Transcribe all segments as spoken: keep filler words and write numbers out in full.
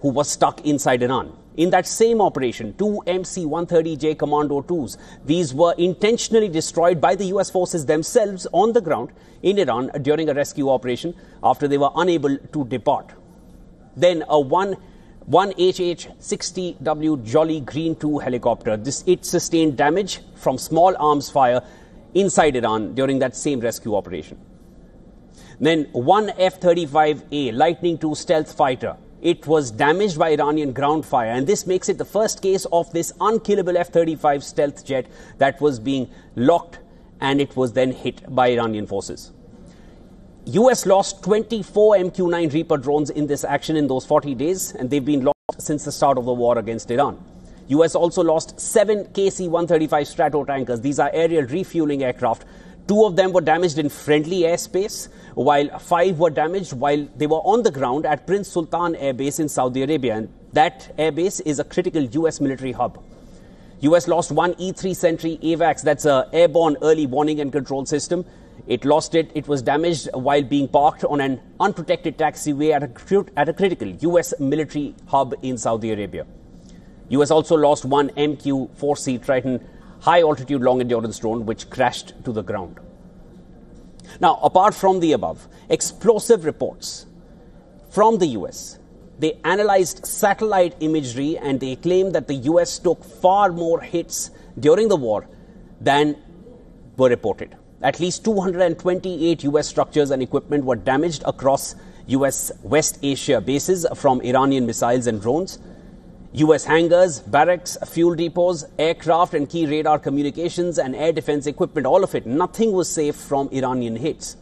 who was stuck inside Iran. In that same operation, two M C one thirty J Commando twos, these were intentionally destroyed by the U S forces themselves on the ground in Iran during a rescue operation after they were unable to depart. Then a one H H sixty W Jolly Green two helicopter, this, it sustained damage from small arms fire inside Iran during that same rescue operation. Then one F thirty-five A Lightning two stealth fighter, it was damaged by Iranian ground fire, and this makes it the first case of this unkillable F thirty-five stealth jet that was being locked, and it was then hit by Iranian forces. U S lost twenty-four M Q nine Reaper drones in this action in those forty days, and they've been lost since the start of the war against Iran. U S also lost seven K C one thirty-five Strato tankers. These are aerial refueling aircraft. Two of them were damaged in friendly airspace, while five were damaged while they were on the ground at Prince Sultan Air Base in Saudi Arabia. And that airbase is a critical U S military hub. U S lost one E three Sentry AVAX, that's an airborne early warning and control system. It lost it. It was damaged while being parked on an unprotected taxiway at a, at a critical U S military hub in Saudi Arabia. U S also lost one M Q four C Triton high-altitude long-endurance drone, which crashed to the ground. Now, apart from the above, explosive reports from the U S, they analyzed satellite imagery and they claimed that the U S took far more hits during the war than were reported. At least two hundred twenty-eight U S structures and equipment were damaged across U S West Asia bases from Iranian missiles and drones. U S hangars, barracks, fuel depots, aircraft and key radar communications and air defense equipment, all of it, nothing was safe from Iranian hits.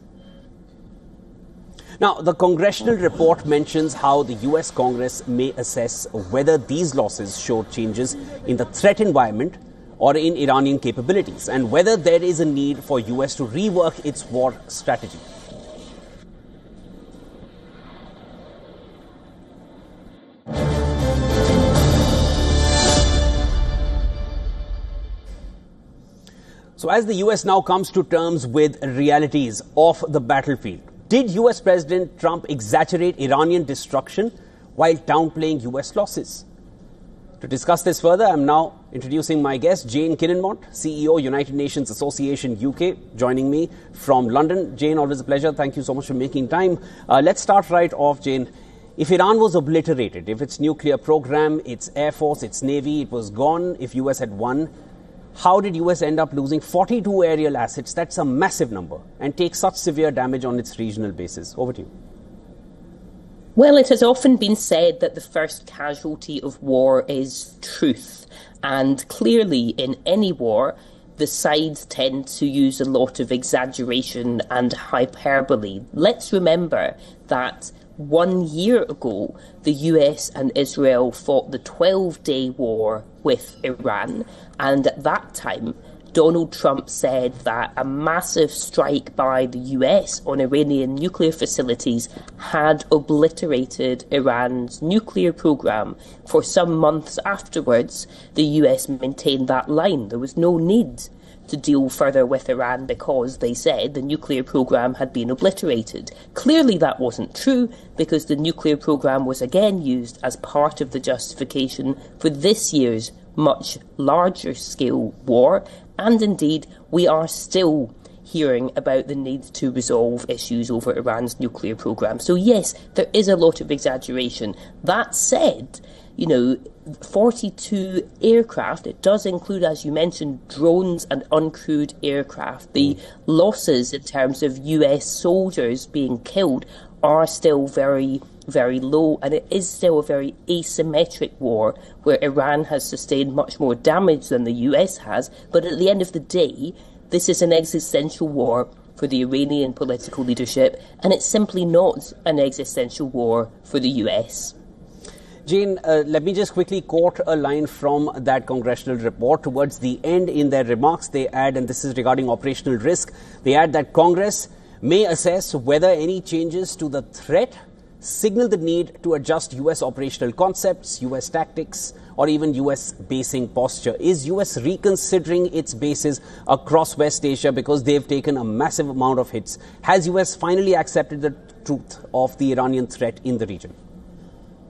Now, the congressional report mentions how the U S Congress may assess whether these losses show changes in the threat environment or in Iranian capabilities, and whether there is a need for U S to rework its war strategy. So as the U S now comes to terms with realities of the battlefield, did U S President Trump exaggerate Iranian destruction while downplaying U S losses? To discuss this further, I'm now introducing my guest, Jane Kininmont, C E O, United Nations Association U K, joining me from London. Jane, always a pleasure. Thank you so much for making time. Uh, let's start right off, Jane. If Iran was obliterated, if its nuclear program, its air force, its navy, it was gone, if U S had won, how did U S end up losing forty-two aerial assets? That's a massive number, and take such severe damage on its regional bases. Over to you. Well, it has often been said that the first casualty of war is truth. And clearly, in any war, the sides tend to use a lot of exaggeration and hyperbole. Let's remember that one year ago, the U S and Israel fought the twelve-day war with Iran, and at that time, Donald Trump said that a massive strike by the U S on Iranian nuclear facilities had obliterated Iran's nuclear program. For some months afterwards, the U S maintained that line. There was no need to deal further with Iran because, they said, the nuclear program had been obliterated. Clearly that wasn't true, because the nuclear program was again used as part of the justification for this year's much larger scale war, and indeed we are still hearing about the need to resolve issues over Iran's nuclear program. So yes, there is a lot of exaggeration. That said, you know, forty-two aircraft, it does include, as you mentioned, drones and uncrewed aircraft. The losses in terms of U S soldiers being killed are still very, very low, and it is still a very asymmetric war where Iran has sustained much more damage than the U S has. But at the end of the day, this is an existential war for the Iranian political leadership, and it's simply not an existential war for the U S. Jane, uh, let me just quickly quote a line from that congressional report. Towards the end, in their remarks, they add, and this is regarding operational risk, they add that Congress may assess whether any changes to the threat signal the need to adjust U S operational concepts, U S tactics, or even U S basing posture. Is U S reconsidering its bases across West Asia because they've taken a massive amount of hits? Has U S finally accepted the truth of the Iranian threat in the region?